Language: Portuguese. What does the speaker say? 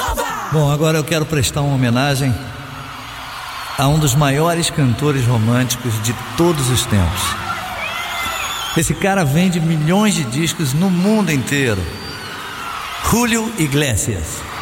Bom, agora eu quero prestar uma homenagem a um dos maiores cantores românticos de todos os tempos. Esse cara vende milhões de discos no mundo inteiro. Julio Iglesias.